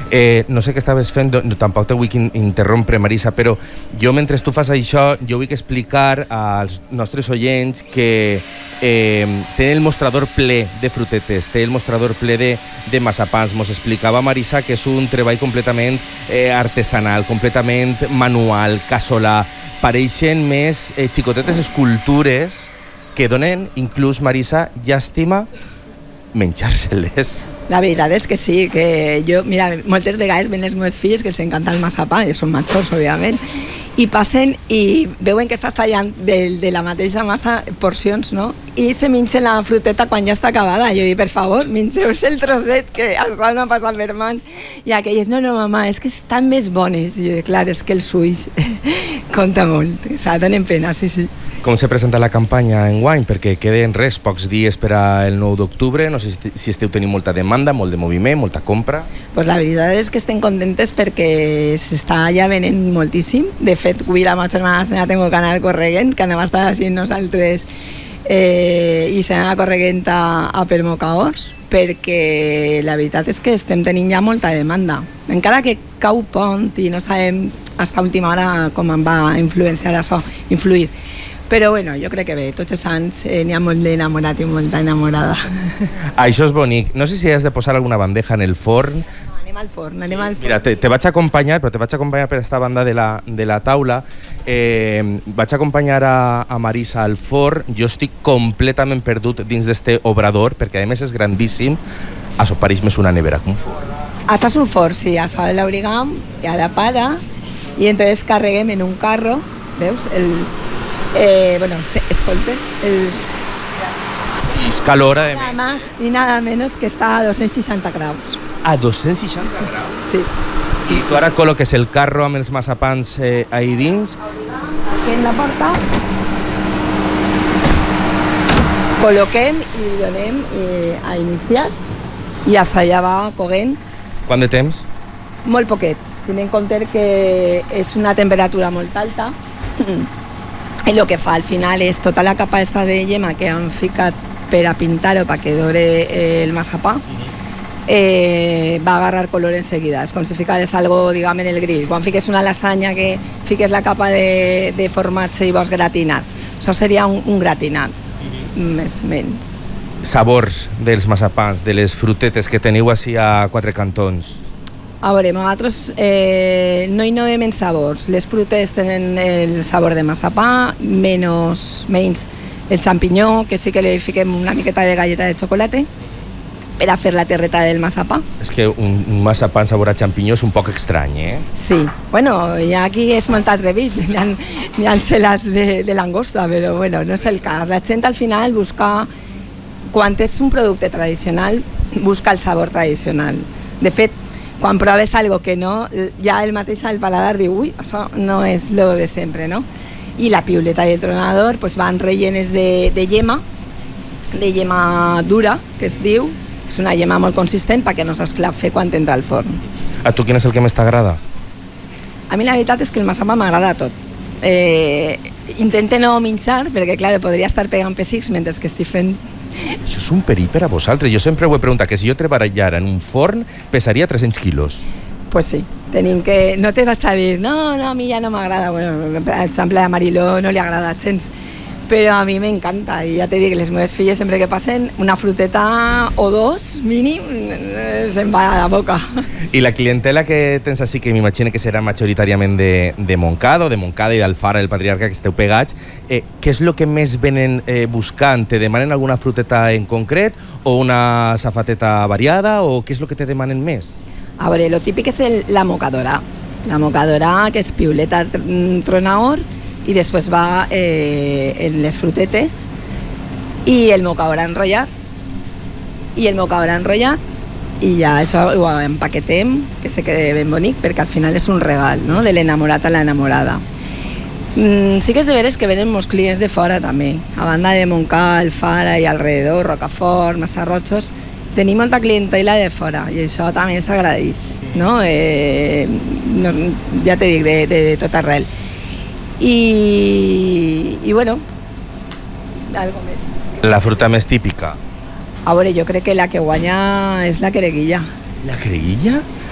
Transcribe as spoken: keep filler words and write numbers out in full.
Eh, no sé què estaves fent, no, tampoc te vull interrompre, Marisa, però jo mentre tu fas això, jo vull explicar als nostres oients que eh, té el mostrador ple de frutetes, té el mostrador ple de, de massapans. Mos explicava Marisa que és un treball completament eh, artesanal, completament manual, casolà. Pareixen més eh, xicotetes escultures que donen, inclús, Marisa, llàstima menjar-se-les. La veritat és que sí, que jo, mira, moltes vegades ven les meves filles que els encanta el massapà, jo són majors, òbviament, i passen i veuen que estàs tallant de, de la mateixa massa porcions, no? I se minxen la fruteta quan ja està acabada. Jo dic, per favor, minxeu-se el trosset, que això no passa per mans. I aquelles, no, no, mama, és que estan més bones. I clar, és que els ulls compta molt. O sigui, tenen pena, sí, sí. Com se presenta la campanya enguany? Perquè queden res, pocs dies per al nou d'octubre. No sé si esteu tenint molta demanda, molt de moviment, molta compra. Pues la veritat és que estem contentes perquè s'està ja venent moltíssim. De fet, avui la meva germana se n'ha tingut que anar corregent, que anem a estar així nosaltres eh, i se n'ha corregent a, a per Mocaors, perquè la veritat és que estem tenint ja molta demanda. Encara que cau pont i no sabem fins a última hora com em va influenciar això, influir. Però bueno, jo crec que bé, tots els anys eh, n'hi ha molt d'enamorat i molta enamorada. Això és bonic. No sé si has de posar alguna bandeja en el forn. No, anem al forn, anem al forn. Mira, te, te vaig acompanyar, però te vaig acompanyar per esta banda de la, de la taula. Eh, vaig acompanyar a, a Marisa al forn. Jo estic completament perdut dins d'este obrador, perquè a més és grandíssim. Això pareix més una nevera que un forn. Això és un forn, sí, això l'obligam i a la para, i entonces carreguem en un carro, veus, el... Eh, bueno, escoltes, els... I és calor, a nada más y nada menos que está a doscientos seixanta graus. A doscientos seixanta graus? Sí. sí I tu ara col·loques el carro amb els massapans eh, ahí dins? Aquí en la porta col·loquem i donem eh, a iniciar i això ja va coguent. Quant de temps? Molt poquet. Tenint en compte que és una temperatura molt alta. I el que fa al final és tota la capa esta de llema que han ficat per a pintar o perquè dore el massapà, eh, va agarrar color enseguida. És com si ficares algo, diguem, en el grill. Quan fiques una lasanya que fiques la capa de, de formatge i vols gratinar. Això seria un, un gratinat, més o menys. Sabors dels massapans, de les frutetes que teniu així a Quatre Cantons. A veure, nosaltres eh, no innovem en sabors. Les frutes tenen el sabor de massapà, menys, menys el xampinyó, que sí que li fiquem una miqueta de galleta de xocolata per a fer la terreta del massapà. És que un, un massapà en sabor a xampinyó és un poc estrany, eh? Sí, bueno, ja aquí és molt atrevit, n'hi ha, n'hi ha gelats de, de langosta, però bueno, no és el cas. La gent al final busca, quan és un producte tradicional, busca el sabor tradicional. De fet, quan proves algo que no, ja el mateix al paladar diu, ui, això no és lo de sempre, no? I la piuleta i el tronador pues, van rellenes de, de llema, de llema dura, que es diu, és una llema molt consistent perquè no s'esclafe quan entra al forn. A tu quin és el que més t'agrada? A mi la veritat és que el massapà m'agrada tot. Eh, intente no minxar, perquè clar, podria estar pegant pessics mentre que estic fent. Això és un perill per a vosaltres. Jo sempre ho he preguntat, que si jo treballara en un forn pesaria tres-cents quilos. Pues sí, tenim que... No te vaig a dir, no, no, a mi ja no m'agrada. Bueno, per exemple, a Mariló no li agrada gens, però a mi m'encanta. I ja te dic, les meves filles sempre que passen una fruteta o dos, mínim, se'n va a la boca. I la clientela que tens així, que m'imagino que serà majoritàriament de, de Montcada, o de Montcada i d'Alfara, del Patriarca, que esteu pegats, eh, què és el que més venen eh, buscant? Te demanen alguna fruteta en concret, o una safateta variada, o què és el que te demanen més? A veure, lo típic és el, la mocadora. La mocadora, que és piuleta tronador, i després va eh, en les frutetes, i el mocador enrotllat, i el mocador enrotllat, i ja això ho empaquetem, que se quede ben bonic, perquè al final és un regal, no?, de l'enamorat a l'enamorada. Mm, sí que és de veres que venen molts clients de fora també, a banda de Montcada, Alfara i alrededor, Rocafort, Massarrotxos, tenim molta clientela de fora i això també s'agradeix, no? Eh, no, ja te dic, de, de, de tot arrel. I, i bueno, algo més. La fruta més típica? A veure, jo crec que la que guanya és la creguilla. La creguilla?